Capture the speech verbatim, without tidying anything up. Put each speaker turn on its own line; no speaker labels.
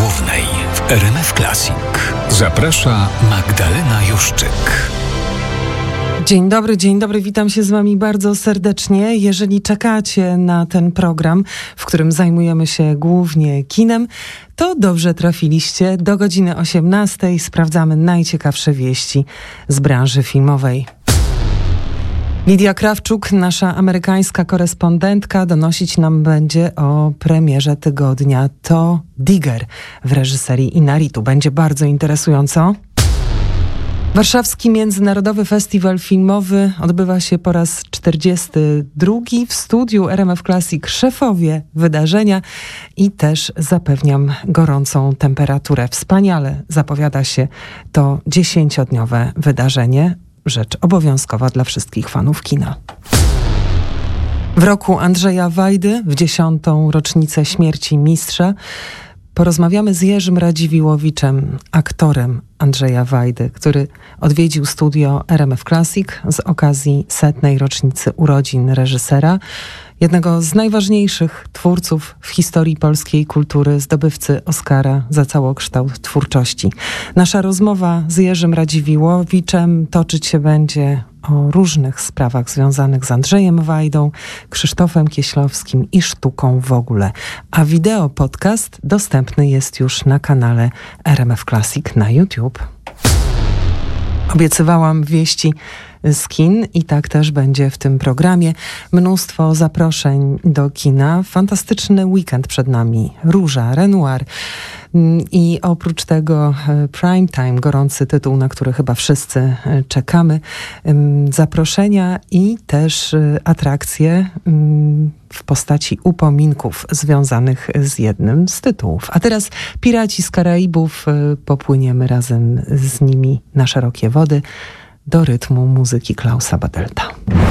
Głównej w R M F Classic. Zaprasza Magdalena Juszczyk.
Dzień dobry, dzień dobry, witam się z wami bardzo serdecznie. Jeżeli czekacie na ten program, w którym zajmujemy się głównie kinem, to dobrze trafiliście. Do godziny osiemnastej sprawdzamy najciekawsze wieści z branży filmowej. Lidia Krawczuk, nasza amerykańska korespondentka, donosić nam będzie o premierze tygodnia To Digger w reżyserii Inaritu. Będzie bardzo interesująco. Warszawski Międzynarodowy Festiwal Filmowy odbywa się po raz czterdziesty drugi w studiu R M F Classic szefowie wydarzenia i też zapewniam gorącą temperaturę. Wspaniale zapowiada się to dziesięciodniowe wydarzenie. Rzecz obowiązkowa dla wszystkich fanów kina. W roku Andrzeja Wajdy, w dziesiątą rocznicę śmierci mistrza, porozmawiamy z Jerzym Radziwiłowiczem, aktorem Andrzeja Wajdy, który odwiedził studio R M F Classic z okazji setnej rocznicy urodzin reżysera, jednego z najważniejszych twórców w historii polskiej kultury, zdobywcy Oscara za całokształt twórczości. Nasza rozmowa z Jerzym Radziwiłowiczem toczyć się będzie o różnych sprawach związanych z Andrzejem Wajdą, Krzysztofem Kieślowskim i sztuką w ogóle. A wideo podcast dostępny jest już na kanale R M F Classic na YouTube. Obiecywałam wieści z kin i tak też będzie w tym programie. Mnóstwo zaproszeń do kina. Fantastyczny weekend przed nami. Róża, Renoir i oprócz tego Prime Time, gorący tytuł, na który chyba wszyscy czekamy. Zaproszenia i też atrakcje w postaci upominków związanych z jednym z tytułów. A teraz Piraci z Karaibów. Popłyniemy razem z nimi na szerokie wody do rytmu muzyki Klausa Badelta.